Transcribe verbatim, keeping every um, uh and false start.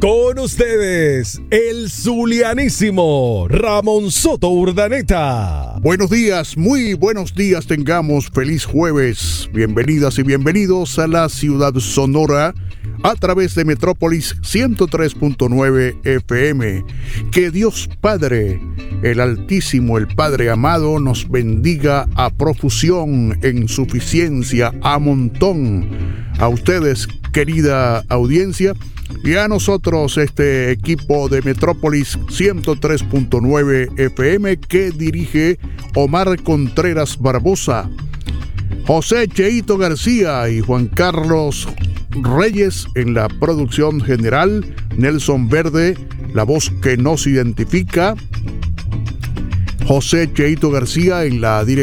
Con ustedes, el zulianísimo Ramón Soto Urdaneta. Buenos días, muy buenos días tengamos, feliz jueves. Bienvenidas y bienvenidos a la ciudad sonora a través de Metrópolis ciento tres punto nueve F M. Que Dios Padre, el Altísimo, el Padre amado, nos bendiga a profusión, en suficiencia, a montón. A ustedes, querida audiencia, y a nosotros, este equipo de Metrópolis ciento tres punto nueve F M que dirige Omar Contreras Barbosa, José Cheito García y Juan Carlos Reyes en la producción general, Nelson Verde, la voz que nos identifica, José Cheito García en la dirección